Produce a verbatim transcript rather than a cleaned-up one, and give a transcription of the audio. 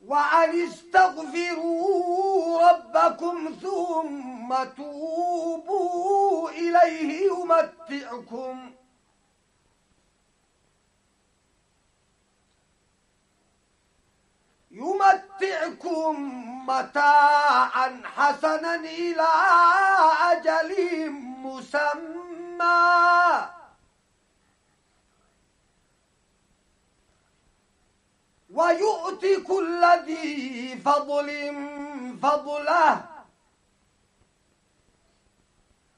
وأن استغفروا ربكم ثم توبوا إليه يمتعكم يمتعكم متاعا حسنا إلى أجل مسمى ويؤتي كل ذي فضل فضله